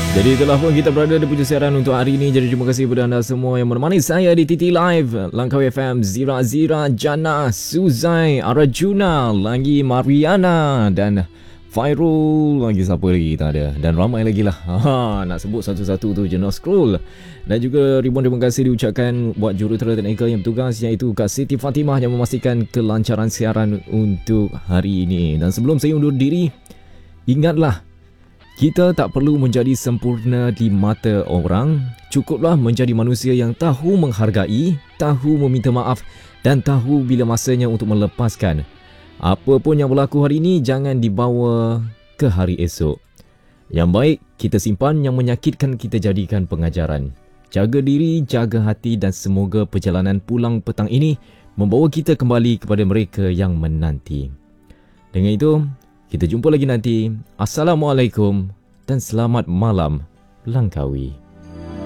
Jadi itulah pun kita berada di puncak siaran untuk hari ini. Jadi terima kasih kepada anda semua yang menemani saya di TT Live, Langkawi FM, Zira Zira, Jana, Suzai, Arjuna, lagi Mariana dan Fairul, lagi siapa lagi kita ada, dan ramai lagi lah. Nak sebut satu-satu tu je, no scroll. Dan juga ribuan terima kasih diucapkan buat jurutera teknikal yang bertugas, iaitu Kak Siti Fatimah yang memastikan kelancaran siaran untuk hari ini. Dan sebelum saya undur diri, ingatlah, kita tak perlu menjadi sempurna di mata orang. Cukuplah menjadi manusia yang tahu menghargai, tahu meminta maaf dan tahu bila masanya untuk melepaskan. Apa pun yang berlaku hari ini jangan dibawa ke hari esok. Yang baik kita simpan, yang menyakitkan kita jadikan pengajaran. Jaga diri, jaga hati dan semoga perjalanan pulang petang ini membawa kita kembali kepada mereka yang menanti. Dengan itu, kita jumpa lagi nanti. Assalamualaikum dan selamat malam Langkawi.